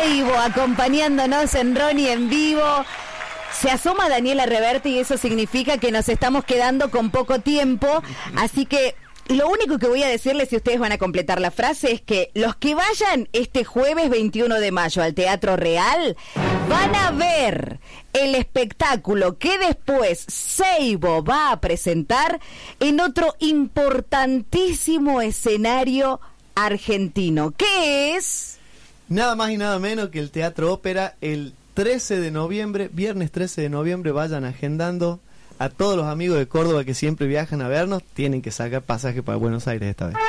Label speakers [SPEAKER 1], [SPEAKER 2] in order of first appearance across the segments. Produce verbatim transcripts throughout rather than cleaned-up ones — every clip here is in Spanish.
[SPEAKER 1] Seibo acompañándonos en Ronnie en vivo. Se asoma Daniela Reverte y eso significa que nos estamos quedando con poco tiempo, así que lo único que voy a decirles, si ustedes van a completar la frase, es que los que vayan este jueves veintiuno de mayo al Teatro Real van a ver el espectáculo que después Seibo va a presentar en otro importantísimo escenario argentino. ¿Qué es?
[SPEAKER 2] Nada más y nada menos que el Teatro Ópera el trece de noviembre, viernes trece de noviembre. Vayan agendando. A todos los amigos de Córdoba que siempre viajan a vernos, tienen que sacar pasaje para Buenos Aires esta vez.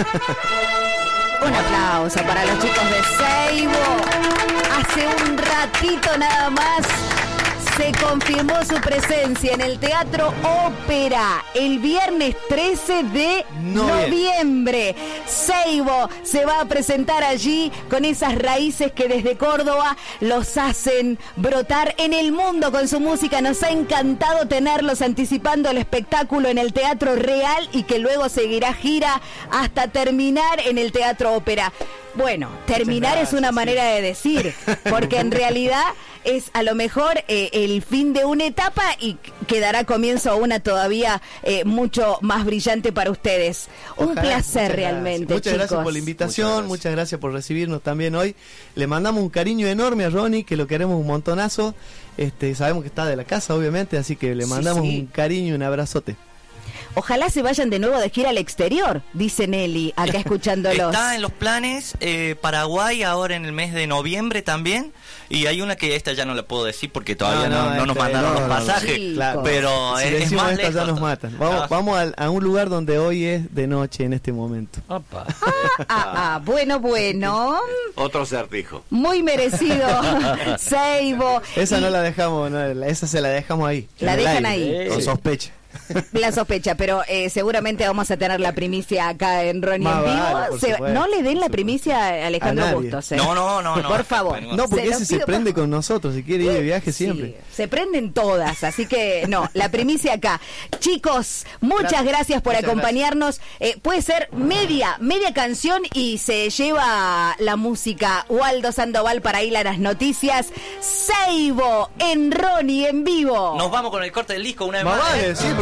[SPEAKER 1] Un aplauso para los chicos de Seibo. Hace un ratito nada más se confirmó su presencia en el Teatro Ópera el viernes trece de noviembre. Seibo se va a presentar allí con esas raíces que desde Córdoba los hacen brotar en el mundo con su música. Nos ha encantado tenerlos anticipando el espectáculo en el Teatro Real y que luego seguirá gira hasta terminar en el Teatro Ópera. Bueno, terminar gracias, es una manera sí. de decir, porque en realidad es a lo mejor eh, el fin de una etapa y quedará comienzo a una todavía eh, mucho más brillante para ustedes. Un Ojalá, placer realmente,
[SPEAKER 2] Muchas
[SPEAKER 1] chicos.
[SPEAKER 2] gracias por la invitación, muchas gracias. muchas gracias por recibirnos también hoy. Le mandamos un cariño enorme a Ronnie, que lo queremos un montonazo. Este, sabemos que está de la casa, obviamente, así que le mandamos sí, sí. un cariño y un abrazote.
[SPEAKER 1] Ojalá se vayan de nuevo de gira al exterior, dice Nelly, acá escuchándolos.
[SPEAKER 3] Está en los planes, eh, Paraguay ahora en el mes de noviembre también, y hay una que esta ya no la puedo decir porque todavía no, no, no, no nos mandaron no, los pasajes,
[SPEAKER 1] no,
[SPEAKER 2] claro,
[SPEAKER 3] pero
[SPEAKER 2] si
[SPEAKER 3] es, es más
[SPEAKER 2] esta
[SPEAKER 3] lejos.
[SPEAKER 2] Ya nos matan. Vamos,
[SPEAKER 3] ah. vamos
[SPEAKER 2] a, a un lugar donde hoy es de noche en este momento.
[SPEAKER 1] Ah, ah, ah, bueno, bueno.
[SPEAKER 4] Otro certijo.
[SPEAKER 1] Muy merecido, Seibo.
[SPEAKER 2] Esa
[SPEAKER 1] y...
[SPEAKER 2] no la dejamos, no, esa se la dejamos ahí.
[SPEAKER 1] La dejan ahí.
[SPEAKER 2] Con sospecha.
[SPEAKER 1] La sospecha, pero eh, seguramente vamos a tener la primicia acá en Ronnie en vivo.
[SPEAKER 2] Vale,
[SPEAKER 1] se, no le den la primicia a Alejandro
[SPEAKER 2] a
[SPEAKER 1] Bustos. ¿eh?
[SPEAKER 3] No, no, no, no.
[SPEAKER 1] Por favor.
[SPEAKER 2] No, porque se ese se prende por... con nosotros, si quiere ir de viaje
[SPEAKER 1] sí,
[SPEAKER 2] siempre.
[SPEAKER 1] Se prenden todas, así que no, la primicia acá. Chicos, muchas gracias, gracias por muchas acompañarnos. Eh, puede ser media, media canción y se lleva la música Waldo Sandoval para ir a las noticias. Seibo en Ronnie en vivo.
[SPEAKER 3] Nos vamos con el corte del disco una vez
[SPEAKER 2] más.
[SPEAKER 3] más.
[SPEAKER 2] Vale, sí.